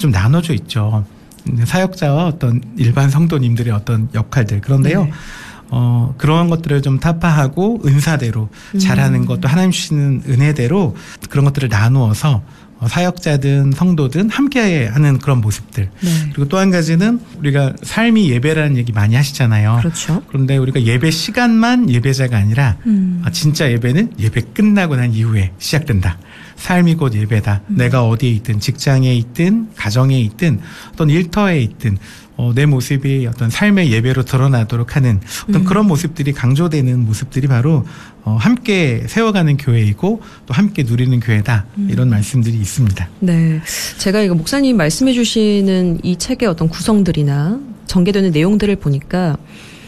좀 나눠져 있죠. 사역자와 어떤 일반 성도님들의 어떤 역할들. 그런데요. 네. 그런 것들을 좀 타파하고 은사대로 잘하는 것도 하나님 주시는 은혜대로 그런 것들을 나누어서 사역자든 성도든 함께 하는 그런 모습들. 네. 그리고 또 한 가지는 우리가 삶이 예배라는 얘기 많이 하시잖아요. 그렇죠. 그런데 우리가 예배 시간만 예배자가 아니라 진짜 예배는 예배 끝나고 난 이후에 시작된다. 삶이 곧 예배다. 내가 어디에 있든 직장에 있든 가정에 있든 어떤 일터에 있든 내 모습이 어떤 삶의 예배로 드러나도록 하는 어떤 그런 모습들이 강조되는 모습들이 바로 함께 세워가는 교회이고 또 함께 누리는 교회다. 이런 말씀들이 있습니다. 네, 제가 이거 목사님 말씀해 주시는 이 책의 어떤 구성들이나 전개되는 내용들을 보니까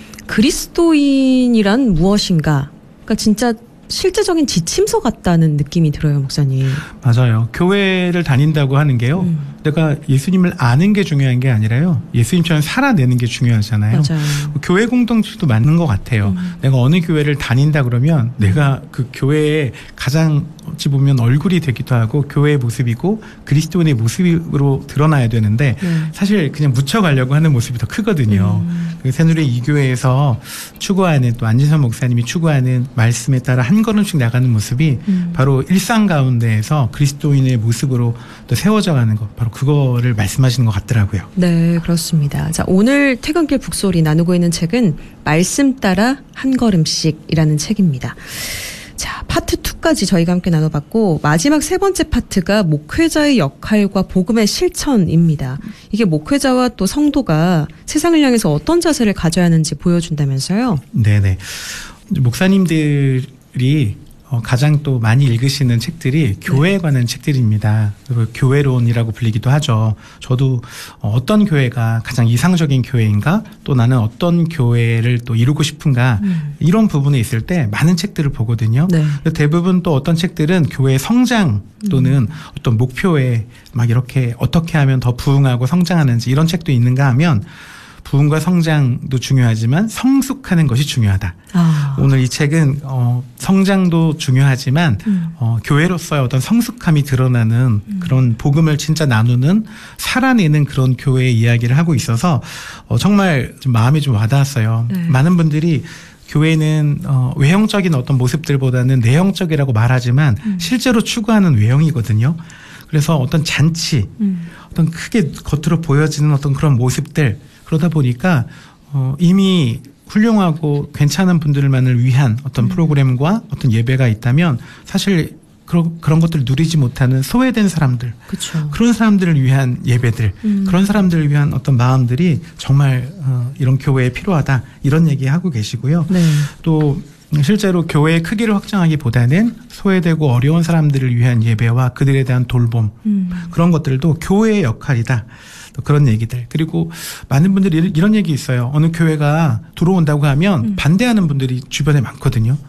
그리스도인이란 무엇인가? 그러니까 진짜 실제적인 지침서 같다는 느낌이 들어요, 목사님. 맞아요. 교회를 다닌다고 하는 게요. 내가 예수님을 아는 게 중요한 게 아니라요. 예수님처럼 살아내는 게 중요하잖아요. 맞아요. 교회 공동체도 맞는 것 같아요. 내가 어느 교회를 다닌다 그러면 내가 그 교회에 가장 어찌 보면 얼굴이 되기도 하고 교회의 모습이고 그리스도인의 모습으로 드러나야 되는데 사실 그냥 묻혀가려고 하는 모습이 더 크거든요. 그 새누리 이 교회에서 추구하는 또 안진선 목사님이 추구하는 말씀에 따라 한 걸음씩 나가는 모습이 바로 일상 가운데에서 그리스도인의 모습으로 또 세워져가는 것, 바로 그거를 말씀하시는 것 같더라고요. 네, 그렇습니다. 자, 오늘 퇴근길 북소리 나누고 있는 책은 말씀 따라 한 걸음씩이라는 책입니다. 자, 파트 2까지 저희가 함께 나눠봤고 마지막 세 번째 파트가 목회자의 역할과 복음의 실천입니다. 이게 목회자와 또 성도가 세상을 향해서 어떤 자세를 가져야 하는지 보여준다면서요? 네네. 목사님들이 가장 또 많이 읽으시는 책들이 교회에 관한 책들입니다. 교회론이라고 불리기도 하죠. 저도 어떤 교회가 가장 이상적인 교회인가, 또 나는 어떤 교회를 또 이루고 싶은가, 이런 부분에 있을 때 많은 책들을 보거든요. 네. 대부분 또 어떤 책들은 교회 성장 또는 어떤 목표에 막 이렇게 어떻게 하면 더 부흥하고 성장하는지 이런 책도 있는가 하면 부흥과 성장도 중요하지만 성숙하는 것이 중요하다. 오늘 이 책은 성장도 중요하지만 교회로서의 어떤 성숙함이 드러나는 그런 복음을 진짜 나누는 살아내는 그런 교회의 이야기를 하고 있어서 정말 좀 마음이 좀 와닿았어요. 네. 많은 분들이 교회는 외형적인 어떤 모습들보다는 내형적이라고 말하지만 실제로 추구하는 외형이거든요. 그래서 어떤 잔치, 어떤 크게 겉으로 보여지는 어떤 그런 모습들, 그러다 보니까 이미 훌륭하고 괜찮은 분들만을 위한 어떤 프로그램과 어떤 예배가 있다면 사실 그런 것들을 누리지 못하는 소외된 사람들, 그쵸. 그런 사람들을 위한 예배들, 그런 사람들을 위한 어떤 마음들이 정말 이런 교회에 필요하다, 이런 얘기하고 계시고요. 네. 또 실제로 교회의 크기를 확장하기보다는 소외되고 어려운 사람들을 위한 예배와 그들에 대한 돌봄, 그런 것들도 교회의 역할이다. 그런 얘기들. 그리고 많은 분들이 이런 얘기 있어요. 어느 교회가 들어온다고 하면 반대하는 분들이 주변에 많거든요.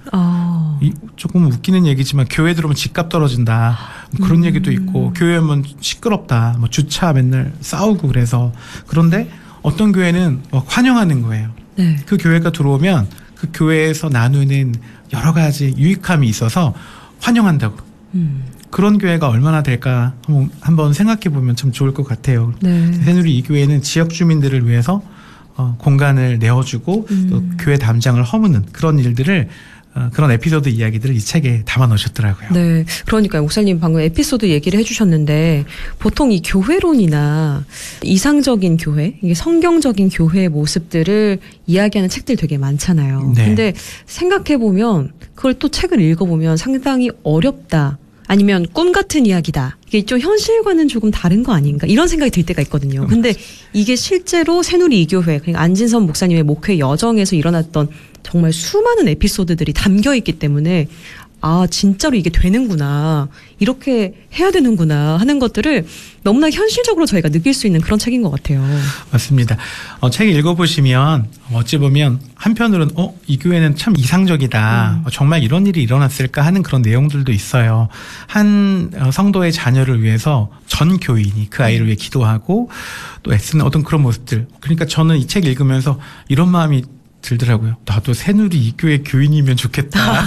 조금 웃기는 얘기지만 교회 들어오면 집값 떨어진다. 그런 얘기도 있고, 교회 오면 시끄럽다. 뭐 주차 맨날 싸우고 그래서. 그런데 어떤 교회는 환영하는 거예요. 네. 그 교회가 들어오면 그 교회에서 나누는 여러 가지 유익함이 있어서 환영한다고. 그런 교회가 얼마나 될까 한번 생각해 보면 참 좋을 것 같아요. 네. 새누리 이 교회는 지역 주민들을 위해서 공간을 내어주고 또 교회 담장을 허무는 그런 일들을 그런 에피소드 이야기들을 이 책에 담아 놓으셨더라고요. 네. 그러니까요. 목사님 방금 에피소드 얘기를 해주셨는데 보통 이 교회론이나 이상적인 교회, 이게 성경적인 교회의 모습들을 이야기하는 책들 되게 많잖아요. 네. 근데 생각해보면 그걸 또 책을 읽어보면 상당히 어렵다. 아니면 꿈 같은 이야기다. 이게 좀 현실과는 조금 다른 거 아닌가 이런 생각이 들 때가 있거든요. 근데 이게 실제로 새누리 이교회, 그러니까 안진선 목사님의 목회 여정에서 일어났던 정말 수많은 에피소드들이 담겨 있기 때문에 진짜로 이게 되는구나, 이렇게 해야 되는구나 하는 것들을 너무나 현실적으로 저희가 느낄 수 있는 그런 책인 것 같아요. 맞습니다. 책 읽어보시면 어찌 보면 한편으로는 이 교회는 참 이상적이다. 정말 이런 일이 일어났을까 하는 그런 내용들도 있어요. 한 성도의 자녀를 위해서 전 교인이 그 아이를 위해 기도하고 또 애쓰는 어떤 그런 모습들. 그러니까 저는 이 책 읽으면서 이런 마음이 들더라고요. 나도 새누리 이 교회 교인이면 좋겠다.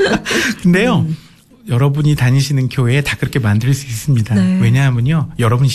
근데요, 여러분이 다니시는 교회에 다 그렇게 만들 수 있습니다. 네. 왜냐하면요, 여러분이